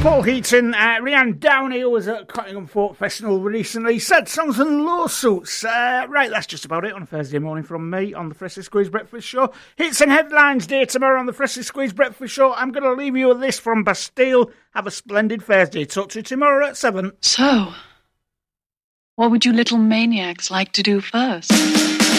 Paul Heaton, Rhiannon Downey, who was at Cottingham Folk Festival recently, Sad Songs and Lawsuits. Right, that's just about it on a Thursday morning from me on the Freshly Squeezed Breakfast Show. Hits and Headlines Day tomorrow on the Freshly Squeezed Breakfast Show. I'm going to leave you with this from Bastille. Have a splendid Thursday. Talk to you tomorrow at 7. So, what would you little maniacs like to do first?